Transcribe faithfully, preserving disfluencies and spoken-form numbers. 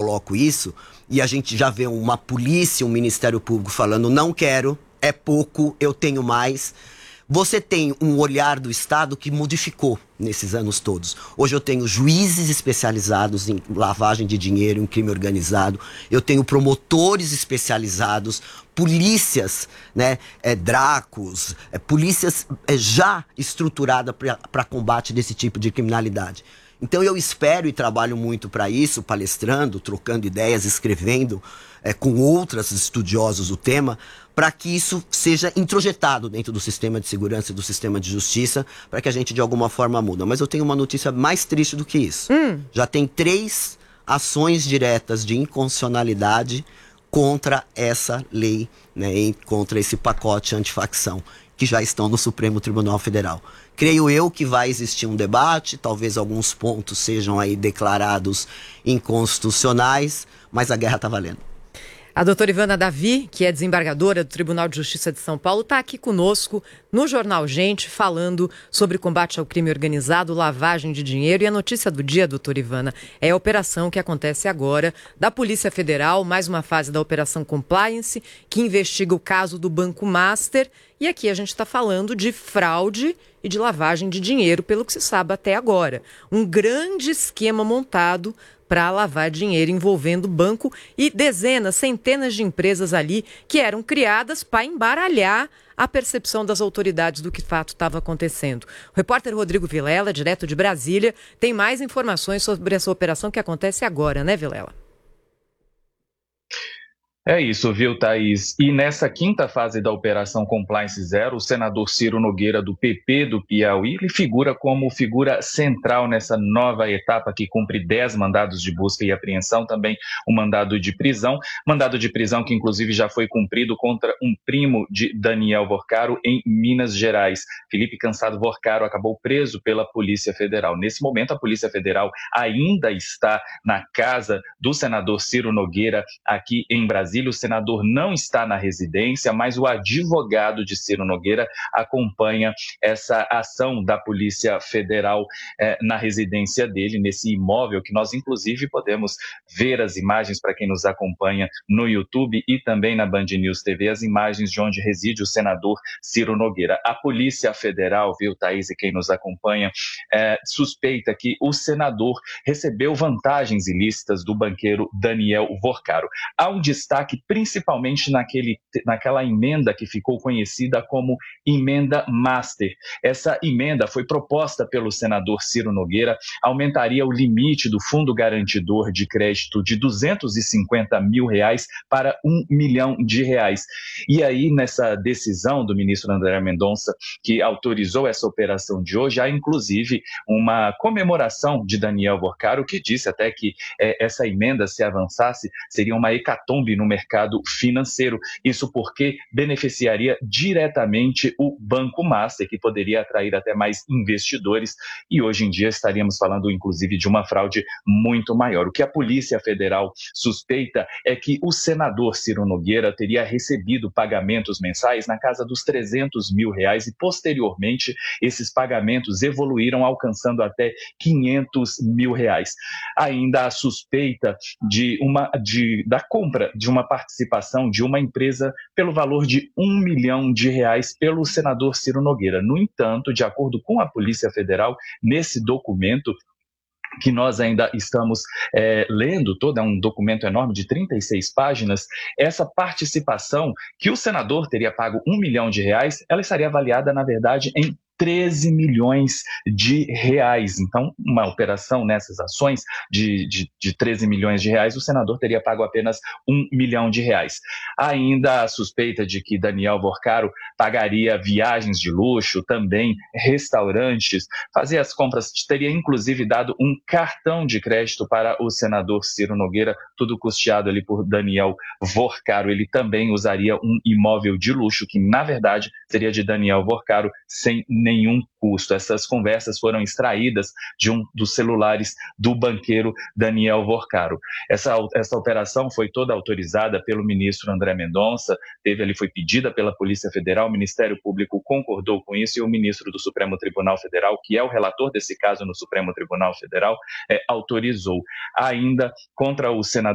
coloco isso, e a gente já vê uma polícia, um Ministério Público falando, não quero, é pouco, eu tenho mais. Você tem um olhar do Estado que modificou nesses anos todos. Hoje eu tenho juízes especializados em lavagem de dinheiro, em crime organizado. Eu tenho promotores especializados, polícias, né, é, Dracos, é, polícias é, já estruturadas para combate desse tipo de criminalidade. Então eu espero e trabalho muito para isso, palestrando, trocando ideias, escrevendo é, com outros estudiosos do tema, para que isso seja introjetado dentro do sistema de segurança e do sistema de justiça, para que a gente de alguma forma muda. Mas eu tenho uma notícia mais triste do que isso. Hum. Já tem três ações diretas de inconstitucionalidade contra essa lei, né, contra esse pacote antifacção, que já estão no Supremo Tribunal Federal. Creio eu que vai existir um debate, talvez alguns pontos sejam aí declarados inconstitucionais, mas a guerra está valendo. A doutora Ivana Davi, que é desembargadora do Tribunal de Justiça de São Paulo, está aqui conosco no Jornal Gente, falando sobre combate ao crime organizado, lavagem de dinheiro. E a notícia do dia, doutora Ivana, é a operação que acontece agora da Polícia Federal, mais uma fase da Operação Compliance, que investiga o caso do Banco Master. E aqui a gente está falando de fraude e de lavagem de dinheiro, pelo que se sabe até agora. Um grande esquema montado para lavar dinheiro envolvendo o banco e dezenas, centenas de empresas ali que eram criadas para embaralhar a percepção das autoridades do que de fato estava acontecendo. O repórter Rodrigo Vilela, direto de Brasília, tem mais informações sobre essa operação que acontece agora, né, Vilela? É isso, viu, Thaís? E nessa quinta fase da Operação Compliance Zero, o senador Ciro Nogueira, do P P do Piauí, ele figura como figura central nessa nova etapa que cumpre dez mandados de busca e apreensão, também um mandado de prisão, mandado de prisão que inclusive já foi cumprido contra um primo de Daniel Vorcaro em Minas Gerais. Felipe Cansado Vorcaro acabou preso pela Polícia Federal. Nesse momento, a Polícia Federal ainda está na casa do senador Ciro Nogueira aqui em Brasília. O senador não está na residência, mas o advogado de Ciro Nogueira acompanha essa ação da Polícia Federal eh, na residência dele, nesse imóvel que nós, inclusive, podemos ver as imagens para quem nos acompanha no YouTube e também na Band News T V, as imagens de onde reside o senador Ciro Nogueira. A Polícia Federal, viu, Thaís, e quem nos acompanha, eh, suspeita que o senador recebeu vantagens ilícitas do banqueiro Daniel Vorcaro. Há um destaque principalmente naquele, naquela emenda que ficou conhecida como Emenda Master. Essa emenda foi proposta pelo senador Ciro Nogueira, aumentaria o limite do fundo garantidor de crédito de duzentos e cinquenta mil reais para um milhão de reais. E aí, nessa decisão do ministro André Mendonça, que autorizou essa operação de hoje, há inclusive uma comemoração de Daniel Vorcaro, que disse até que eh, essa emenda, se avançasse, seria uma hecatombe no mercado financeiro. Isso porque beneficiaria diretamente o Banco Master, que poderia atrair até mais investidores, e hoje em dia estaríamos falando inclusive de uma fraude muito maior. O que a Polícia Federal suspeita é que o senador Ciro Nogueira teria recebido pagamentos mensais na casa dos trezentos mil reais e posteriormente esses pagamentos evoluíram alcançando até quinhentos mil reais. Ainda a suspeita de uma, de, da compra de uma participação de uma empresa pelo valor de um milhão de reais pelo senador Ciro Nogueira. No entanto, de acordo com a Polícia Federal, nesse documento que nós ainda estamos é, lendo, todo é um documento enorme de trinta e seis páginas, essa participação que o senador teria pago um milhão de reais, ela estaria avaliada, na verdade, em treze milhões de reais. Então, uma operação nessas ações de, de, de treze milhões de reais, o senador teria pago apenas um milhão de reais. Ainda a suspeita de que Daniel Vorcaro pagaria viagens de luxo, também restaurantes, fazia as compras, teria inclusive dado um cartão de crédito para o senador Ciro Nogueira, tudo custeado ali por Daniel Vorcaro. Ele também usaria um imóvel de luxo, que na verdade seria de Daniel Vorcaro, sem nenhum custo. Essas conversas foram extraídas de um dos celulares do banqueiro Daniel Vorcaro. Essa, essa operação foi toda autorizada pelo ministro André Mendonça, teve ali, foi pedida pela Polícia Federal, o Ministério Público concordou com isso e o ministro do Supremo Tribunal Federal, que é o relator desse caso no Supremo Tribunal Federal, é, autorizou. Ainda contra o senador